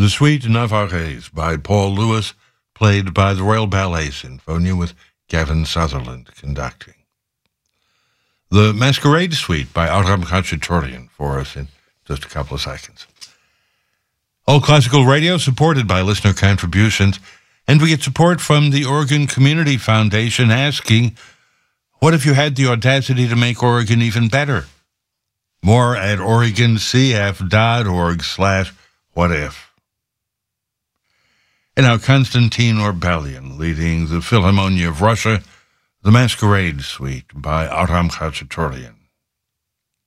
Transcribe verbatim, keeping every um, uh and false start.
The Suite Navarrese by Paul Lewis, played by the Royal Ballet Sinfonia with Gavin Sutherland conducting. The Masquerade Suite by Aram Khachaturian for us in just a couple of seconds. All Classical Radio supported by listener contributions, and we get support from the Oregon Community Foundation asking, what if you had the audacity to make Oregon even better? More at oregoncf.org slash what if. And now Konstantin Orbelian leading the Philharmonia of Russia, the Masquerade Suite by Aram Khachaturian.